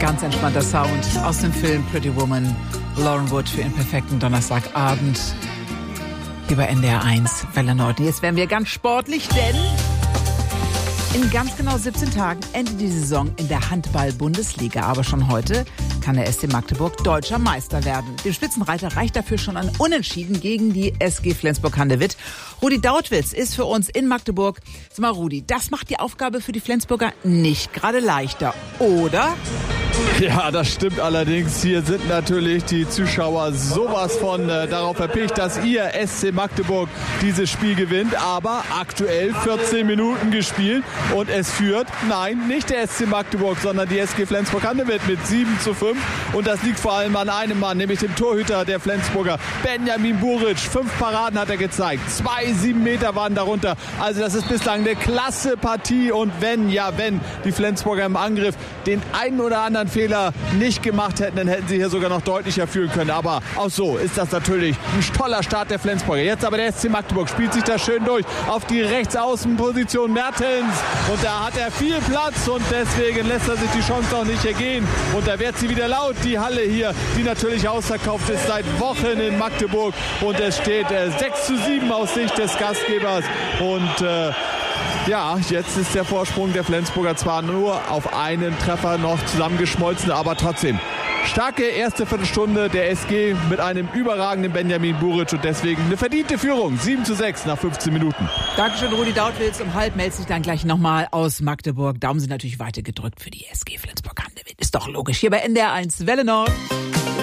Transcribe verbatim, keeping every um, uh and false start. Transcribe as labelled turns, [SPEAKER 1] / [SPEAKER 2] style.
[SPEAKER 1] ganz entspannter Sound aus dem Film Pretty Woman. Lauren Wood für den perfekten Donnerstagabend hier bei N D R eins Welle Nord. Jetzt werden wir ganz sportlich, denn in ganz genau siebzehn Tagen endet die Saison in der Handball-Bundesliga. Aber schon heute kann der S C Magdeburg deutscher Meister werden. Dem Spitzenreiter reicht dafür schon ein Unentschieden gegen die S G Flensburg-Handewitt. Rudi Dautwitz ist für uns in Magdeburg. Sag mal, Rudi, das macht die Aufgabe für die Flensburger nicht gerade leichter, oder?
[SPEAKER 2] Ja, das stimmt allerdings. Hier sind natürlich die Zuschauer sowas von äh, darauf erpicht, dass ihr S C Magdeburg dieses Spiel gewinnt. Aber aktuell vierzehn Minuten gespielt und es führt, nein, nicht der S C Magdeburg, sondern die S G Flensburg-Handewitt mit sieben zu fünf. Und das liegt vor allem an einem Mann, nämlich dem Torhüter der Flensburger, Benjamin Buric. Fünf Paraden hat er gezeigt. Zwei, sieben Meter waren darunter. Also das ist bislang eine klasse Partie. Und wenn, ja wenn, die Flensburger im Angriff den einen oder anderen Fehler nicht gemacht hätten, dann hätten sie hier sogar noch deutlicher führen können. Aber auch so ist das natürlich ein toller Start der Flensburger. Jetzt aber der S C Magdeburg spielt sich da schön durch auf die Rechtsaußenposition Mertens. Und da hat er viel Platz und deswegen lässt er sich die Chance auch nicht ergehen. Und da wird sie wieder laut, die Halle hier, die natürlich ausverkauft ist seit Wochen in Magdeburg. Und es steht äh, sechs zu sieben aus Sicht des Gastgebers. Und äh, ja, jetzt ist der Vorsprung der Flensburger zwar nur auf einen Treffer noch zusammengeschmolzen, aber trotzdem. Starke erste Viertelstunde der S G mit einem überragenden Benjamin Buric und deswegen eine verdiente Führung. sieben zu sechs nach fünfzehn Minuten.
[SPEAKER 1] Dankeschön, Rudi Dautwitz. Um halb meldet sich dann gleich nochmal aus Magdeburg. Daumen sind natürlich weiter gedrückt für die S G Flensburg-Handewitt. Ist doch logisch. Hier bei N D R eins Welle Nord.